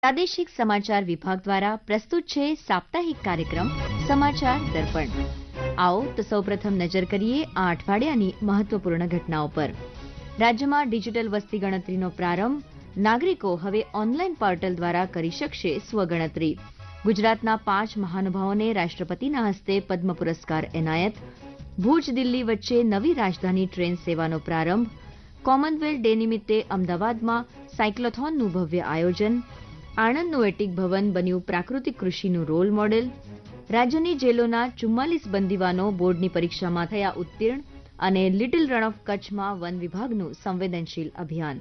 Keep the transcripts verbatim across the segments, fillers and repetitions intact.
પ્રાદેશિક સમાચાર વિભાગ દ્વારા પ્રસ્તુત છે સાપ્તાહિક કાર્યક્રમ સમાચાર દર્પણ. આવો તો સૌપ્રથમ નજર કરીએ આ અઠવાડિયાની મહત્વપૂર્ણ ઘટનાઓ પર. રાજ્યમાં ડિજિટલ વસ્તી ગણતરીનો પ્રારંભ. નાગરિકો હવે ઓનલાઈન પોર્ટલ દ્વારા કરી શકશે સ્વગણતરી. ગુજરાતના પાંચ મહાનુભાવોને રાષ્ટ્રપતિના હસ્તે પદ્મ પુરસ્કાર એનાયત. ભુજ દિલ્હી વચ્ચે નવી રાજધાની ટ્રેન સેવાનો પ્રારંભ. કોમનવેલ્થ ડે નિમિત્તે અમદાવાદમાં સાયક્લોથોનનું ભવ્ય આયોજન. આણંદનું એટિક ભવન બન્યું પ્રાકૃતિક કૃષિનું રોલ મોડેલ. રાજ્યની જેલોના ચુમ્માલીસ બંદીવાનો બોર્ડની પરીક્ષામાં થયા ઉત્તીર્ણ. અને લિટિલ રન ઓફ કચ્છમાં વન વિભાગનું સંવેદનશીલ અભિયાન.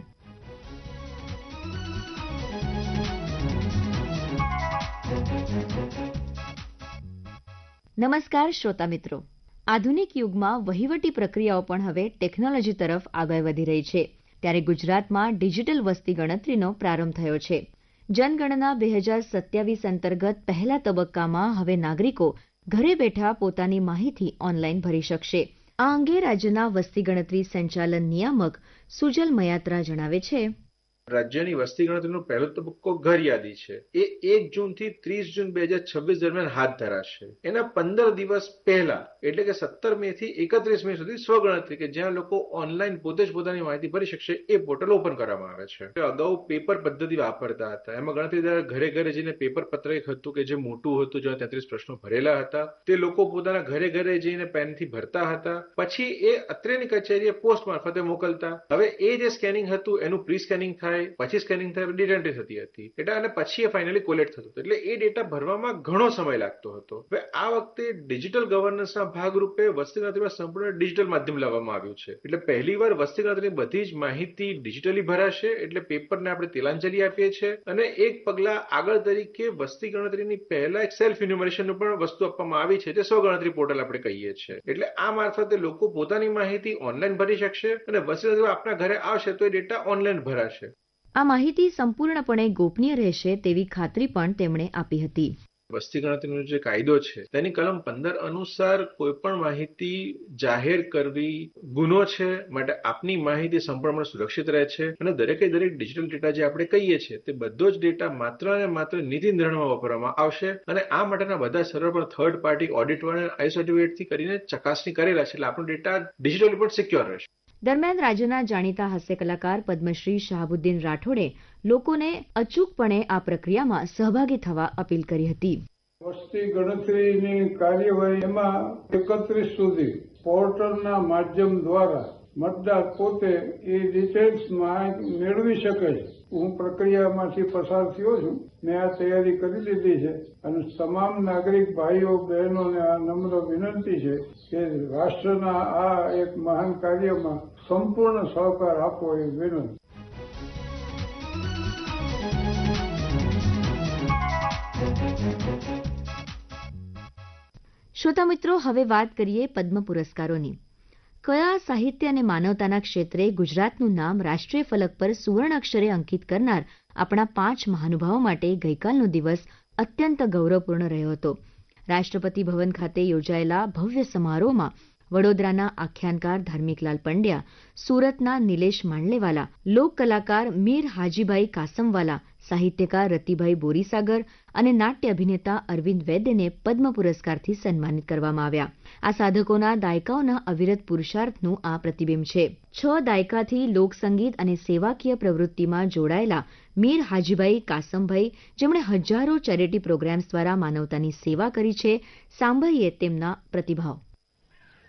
નમસ્કાર શ્રોતા મિત્રો. આધુનિક યુગમાં વહીવટી પ્રક્રિયાઓ પણ હવે ટેકનોલોજી તરફ આગળ વધી રહી છે. ત્યારે ગુજરાતમાં ડિજિટલ વસ્તી ગણતરીનો પ્રારંભ થયો છે. જનગણના બે હજાર સત્યાવીસ અંતર્ગત પહેલા તબક્કામાં હવે નાગરિકો ઘરે બેઠા પોતાની માહિતી ઓનલાઈન ભરી શકશે. આ અંગે રાજ્યના વસ્તી ગણતરી સંચાલન નિયામક સુજલ મયાત્રા જણાવે છે. રાજ્યની વસ્તી ગણતરીનો પહેલો તબક્કો ઘર યાદી છે. એ એક જૂન થી ત્રીસ જૂન બે હજાર છવ્વીસ દરમિયાન હાથ ધરાશે. એના પંદર દિવસ પહેલા એટલે કે સત્તર મે થી એકત્રીસ મે સુધી સ્વગણતરી કે જ્યાં લોકો ઓનલાઈન પોતે જ પોતાની માહિતી ભરી શકશે એ પોર્ટલ ઓપન કરવામાં આવે છે. અગાઉ પેપર પદ્ધતિ વાપરતા હતા. એમાં ગણતરી દ્વારા ઘરે ઘરે જઈને પેપર પત્રક હતું કે જે મોટું હતું, જેમાં તેત્રીસ પ્રશ્નો ભરેલા હતા. તે લોકો પોતાના ઘરે ઘરે જઈને પેનથી ભરતા હતા. પછી એ અત્રેની કચેરીએ પોસ્ટ મારફતે મોકલતા. હવે એ જે સ્કેનિંગ હતું એનું પ્રી સ્કેનિંગ થાય, પછી સ્કેનિંગ થાય, ડેટા એન્ટ્રી થતી હતી. એટલે અને પછી એ ફાઇનલી કોલેક્ટ થતું હતું. એટલે એ ડેટા ભરવામાં ઘણો સમય લાગતો હતો. હવે આ વખતે ડિજિટલ ગવર્નન્સના ભાગરૂપે વસ્તી ગણતરીમાં સંપૂર્ણ ડિજિટલ માધ્યમ લાવવામાં આવ્યું છે. એટલે પહેલીવાર વસ્તી ગણતરીની બધી જ માહિતી ડિજિટલી ભરાશે. એટલે પેપરને આપણે તિલાંજલિ આપીએ છીએ. અને એક પગલા આગળ તરીકે વસ્તી ગણતરીની પહેલા એક સેલ્ફ ઇન્યુમરેશનનું પણ વસ્તુ આપવામાં આવી છે, જે સ્વગણતરી પોર્ટલ આપણે કહીએ છીએ. એટલે આ મારફતે લોકો પોતાની માહિતી ઓનલાઈન ભરી શકશે અને વસ્તી ગણતરી આપણા ઘરે આવશે તો એ ડેટા ઓનલાઈન ભરાશે. આ માહિતી સંપૂર્ણપણે ગોપનીય રહેશે તેવી ખાતરી પણ તેમણે આપી હતી. વસ્તી ગણતરીનો જે કાયદો છે તેની કલમ પંદર અનુસાર કોઈ પણ માહિતી જાહેર કરવી ગુનો છે. માટે આપની માહિતી સંપૂર્ણપણે સુરક્ષિત રહે છે અને દરેકે દરેક ડિજિટલ ડેટા જે આપણે કહીએ છીએ તે બધો જ ડેટા માત્ર અને માત્ર નીતિ નિર્ણયમાં વાપરવામાં આવશે. અને આ માટેના બધા સર્વર પર થર્ડ પાર્ટી ઓડિટ અને આઈ સર્ટિફિકેટથી કરીને ચકાસણી કરેલા છે. એટલે આપણો ડેટા ડિજિટલી પણ સિક્યોર રહેશે. દરમિયાન રાજ્યના જાણીતા હાસ્ય કલાકાર પદ્મશ્રી શાહબુદ્દીન રાઠોડે લોકોને અચૂકપણે આ પ્રક્રિયામાં સહભાગી થવા અપીલ કરી હતી. વસ્તી ગણતરીની કાર્યવાહી એમાં એકત્રીસ સુધી પોર્ટલના માધ્યમ દ્વારા મતદાર પોતે એ ડિટેલ્સ મેળવી શકે છે. હું પ્રક્રિયામાંથી પસાર થયો છું. મેં આ તૈયારી કરી લીધી છે અને તમામ નાગરિક ભાઈઓ બહેનોને આ નમ્ર વિનંતી છે કે રાષ્ટ્રના આ એક મહાન કાર્યમાં સંપૂર્ણ સહકાર આપવો એ વિનંતી. શ્રોતા મિત્રો, હવે વાત કરીએ પદ્મ પુરસ્કારોની. કયા સાહિત્ય અને માનવતાના ક્ષેત્રે ગુજરાતનું નામ રાષ્ટ્રીય ફલક પર સુવર્ણ અક્ષરે અંકિત કરનાર આપણા પાંચ મહાનુભાવો માટે ગઈકાલનો દિવસ અત્યંત ગૌરવપૂર્ણ રહ્યો હતો. રાષ્ટ્રપતિ ભવન ખાતે યોજાયેલા ભવ્ય સમારોહમાં વડોદરાના આખ્યાનકાર ધાર્મિકલાલ પંડ્યા, સુરતના નિલેશ માંડલેવાલા, લોક કલાકાર મીર હાજીભાઈ કાસમવાલા, સાહિત્યકાર રતિભાઈ બોરીસાગર અને નાટ્ય અભિનેતા અરવિંદ વૈદ્યને પદ્મ પુરસ્કારથી સન્માનિત કરવામાં આવ્યા. આ સાધકોના દાયકાઓના અવિરત પુરુષાર્થનું આ પ્રતિબિંબ છે. છ દાયકાથી લોકસંગીત અને સેવાકીય પ્રવૃત્તિમાં જોડાયેલા મીર હાજીભાઈ કાસમભાઈ, જેમણે હજારો ચેરિટી પ્રોગ્રામ્સ દ્વારા માનવતાની સેવા કરી છે, સાંભળીએ તેમના પ્રતિભાવ.